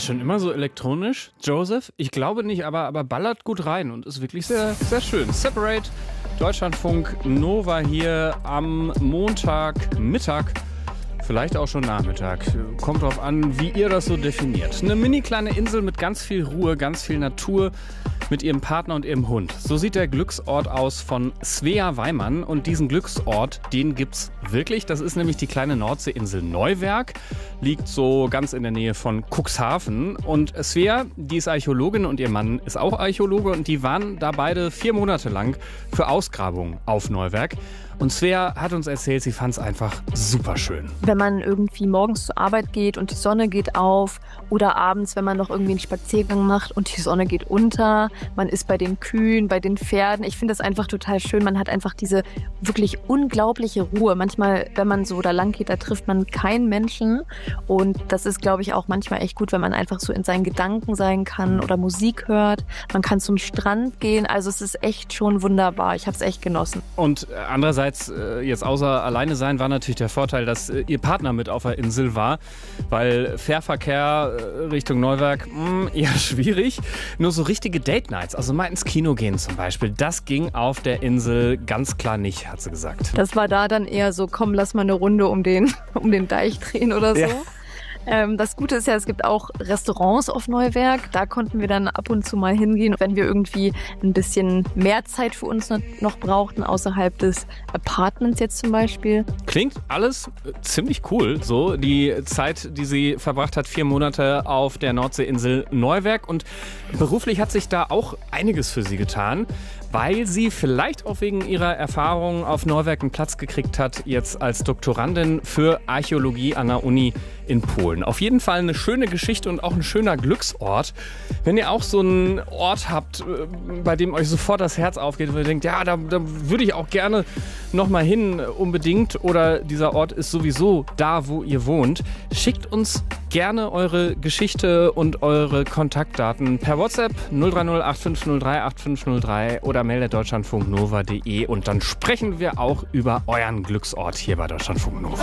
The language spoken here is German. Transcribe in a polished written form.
schon immer so elektronisch, Joseph? Ich glaube nicht, aber ballert gut rein und ist wirklich sehr, sehr schön. Separate, Deutschlandfunk Nova hier am Montagmittag. Vielleicht auch schon Nachmittag. Kommt drauf an, wie ihr das so definiert. Eine mini kleine Insel mit ganz viel Ruhe, ganz viel Natur, mit ihrem Partner und ihrem Hund. So sieht der Glücksort aus von Svea Weimann. Und diesen Glücksort, den gibt's wirklich. Das ist nämlich die kleine Nordseeinsel Neuwerk. Liegt so ganz in der Nähe von Cuxhaven. Und Svea, die ist Archäologin und ihr Mann ist auch Archäologe. Und die waren da beide 4 Monate lang für Ausgrabungen auf Neuwerk. Und Svea hat uns erzählt, sie fand es einfach super schön. Wenn man irgendwie morgens zur Arbeit geht und die Sonne geht auf oder abends, wenn man noch irgendwie einen Spaziergang macht und die Sonne geht unter, man ist bei den Kühen, bei den Pferden. Ich finde das einfach total schön. Man hat einfach diese wirklich unglaubliche Ruhe. Manchmal, wenn man so da lang geht, da trifft man keinen Menschen. Und das ist, glaube ich, auch manchmal echt gut, wenn man einfach so in seinen Gedanken sein kann oder Musik hört. Man kann zum Strand gehen. Also es ist echt schon wunderbar. Ich habe es echt genossen. Und andererseits, jetzt außer alleine sein, war natürlich der Vorteil, dass ihr Partner mit auf der Insel war, weil Fährverkehr Richtung Neuwerk eher schwierig. Nur so richtige Date-Nights, also mal ins Kino gehen zum Beispiel, das ging auf der Insel ganz klar nicht, hat sie gesagt. Das war da dann eher so, komm, lass mal eine Runde um den Deich drehen oder so. Ja. Das Gute ist ja, es gibt auch Restaurants auf Neuwerk. Da konnten wir dann ab und zu mal hingehen, wenn wir irgendwie ein bisschen mehr Zeit für uns noch brauchten, außerhalb des Apartments jetzt zum Beispiel. Klingt alles ziemlich cool, so die Zeit, die sie verbracht hat, 4 Monate auf der Nordseeinsel Neuwerk. Und beruflich hat sich da auch einiges für sie getan, weil sie vielleicht auch wegen ihrer Erfahrungen auf Neuwerk einen Platz gekriegt hat, jetzt als Doktorandin für Archäologie an der Uni in Polen. Auf jeden Fall eine schöne Geschichte und auch ein schöner Glücksort. Wenn ihr auch so einen Ort habt, bei dem euch sofort das Herz aufgeht, wo ihr denkt, ja, da würde ich auch gerne noch mal hin unbedingt, oder dieser Ort ist sowieso da, wo ihr wohnt, schickt uns gerne eure Geschichte und eure Kontaktdaten per WhatsApp 030 8503 8503 oder mail@deutschlandfunknova.de und dann sprechen wir auch über euren Glücksort hier bei Deutschlandfunk Nova.